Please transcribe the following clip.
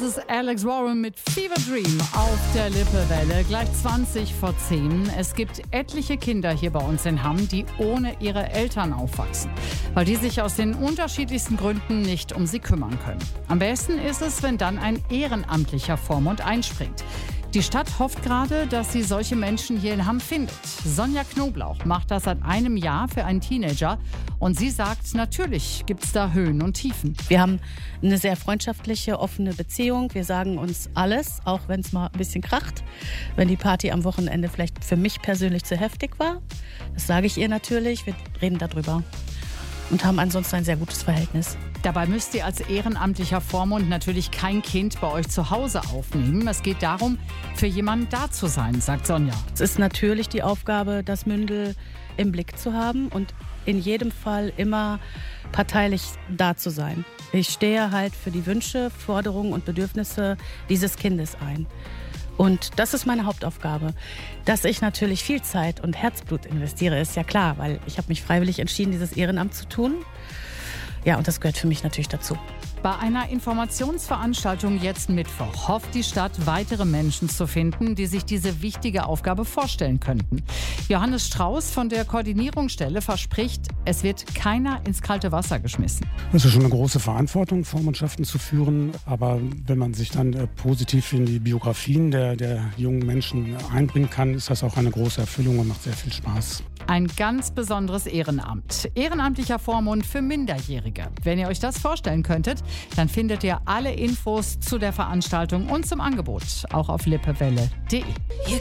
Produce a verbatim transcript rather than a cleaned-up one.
ist Alex Warren mit Fever Dream auf der Lippewelle. Gleich zwanzig vor zehn. Es gibt etliche Kinder hier bei uns in Hamm, die ohne ihre Eltern aufwachsen, weil die sich aus den unterschiedlichsten Gründen nicht um sie kümmern können. Am besten ist es, wenn dann ein ehrenamtlicher Vormund einspringt. Die Stadt hofft gerade, dass sie solche Menschen hier in Hamm findet. Sonja Knoblauch macht das seit einem Jahr für einen Teenager. Und sie sagt, natürlich gibt es da Höhen und Tiefen. Wir haben eine sehr freundschaftliche, offene Beziehung. Wir sagen uns alles, auch wenn es mal ein bisschen kracht. Wenn die Party am Wochenende vielleicht für mich persönlich zu heftig war. Das sage ich ihr natürlich. Wir reden darüber und haben ansonsten ein sehr gutes Verhältnis. Dabei müsst ihr als ehrenamtlicher Vormund natürlich kein Kind bei euch zu Hause aufnehmen. Es geht darum, für jemanden da zu sein, sagt Sonja. Es ist natürlich die Aufgabe, das Mündel im Blick zu haben und in jedem Fall immer parteilich da zu sein. Ich stehe halt für die Wünsche, Forderungen und Bedürfnisse dieses Kindes ein. Und das ist meine Hauptaufgabe. Dass ich natürlich viel Zeit und Herzblut investiere, ist ja klar, weil ich habe mich freiwillig entschieden, dieses Ehrenamt zu tun. Ja, und das gehört für mich natürlich dazu. Bei einer Informationsveranstaltung jetzt Mittwoch hofft die Stadt, weitere Menschen zu finden, die sich diese wichtige Aufgabe vorstellen könnten. Johannes Strauß von der Koordinierungsstelle verspricht, es wird keiner ins kalte Wasser geschmissen. Das ist schon eine große Verantwortung, Vormundschaften zu führen. Aber wenn man sich dann äh, positiv in die Biografien der, der jungen Menschen einbringen kann, ist das auch eine große Erfüllung und macht sehr viel Spaß. Ein ganz besonderes Ehrenamt. Ehrenamtlicher Vormund für Minderjährige. Wenn ihr euch das vorstellen könntet, dann findet ihr alle Infos zu der Veranstaltung und zum Angebot auch auf lippewelle punkt de.